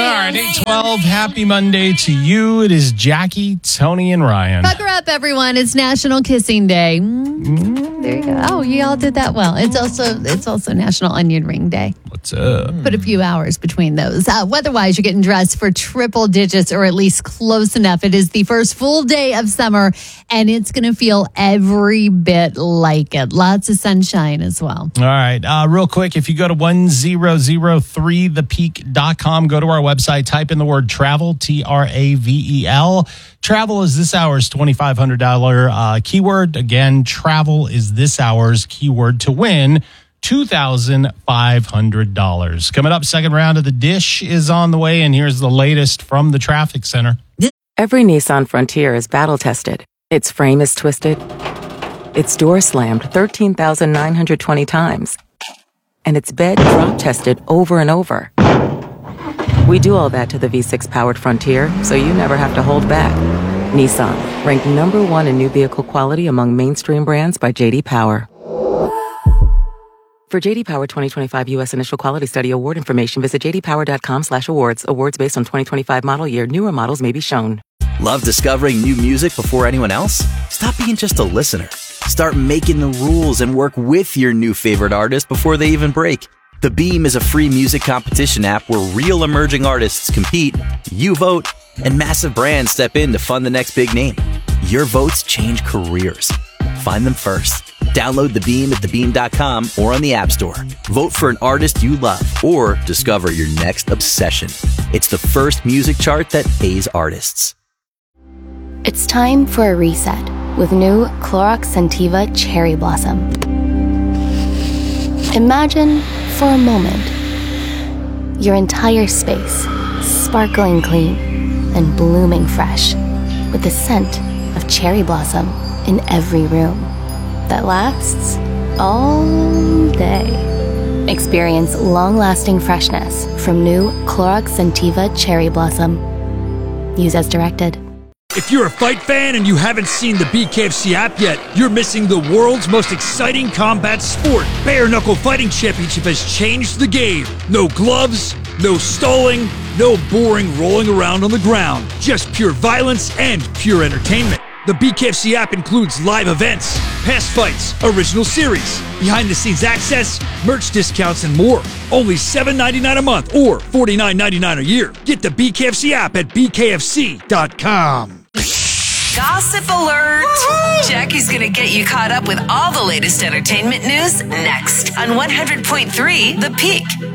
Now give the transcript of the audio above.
right, 8:12. Happy Monday to you. It is Jackie, Tony, and Ryan. Pucker up, everyone. It's National Kissing Day. There you go. Oh, you all did that well. It's also National Onion Ring Day. What's up? Put a few hours between those. Weather-wise, you're getting dressed for triple digits or at least close enough. It is the first full day of summer, and it's going to feel every bit like it. Lots of sunshine as well. All right. Real quick, if you go to 1003thepeak.com, go to our website, type in the word travel, TRAVEL. Travel is this hour's $2,500 keyword. Again, travel is this hour's keyword to win $2,500. Coming up, second round of the dish is on the way, and here's the latest from the traffic center. Every Nissan Frontier is battle-tested. Its frame is twisted. Its door slammed 13,920 times. And its bed drop-tested over and over. We do all that to the V6-powered Frontier, so you never have to hold back. Nissan, ranked number one in new vehicle quality among mainstream brands by J.D. Power. For J.D. Power 2025 U.S. Initial Quality Study award information, visit jdpower.com/awards. Awards based on 2025 model year. Newer models may be shown. Love discovering new music before anyone else? Stop being just a listener. Start making the rules and work with your new favorite artist before they even break. The Beam is a free music competition app where real emerging artists compete, you vote, and massive brands step in to fund the next big name. Your votes change careers. Find them first. Download The Beam at thebeam.com or on the App Store. Vote for an artist you love or discover your next obsession. It's the first music chart that pays artists. It's time for a reset with new Clorox Scentiva Cherry Blossom. Imagine, for a moment, your entire space sparkling clean and blooming fresh with the scent of cherry blossom in every room that lasts all day. Experience long-lasting freshness from new Clorox Scentiva Cherry Blossom. Use as directed. If you're a fight fan and you haven't seen the BKFC app yet, you're missing the world's most exciting combat sport. Bare Knuckle Fighting Championship has changed the game. No gloves, no stalling, no boring rolling around on the ground. Just pure violence and pure entertainment. The BKFC app includes live events, past fights, original series, behind-the-scenes access, merch discounts, and more. Only $7.99 a month or $49.99 a year. Get the BKFC app at bkfc.com. Gossip alert! Jackie's gonna get you caught up with all the latest entertainment news next on 100.3 The Peak.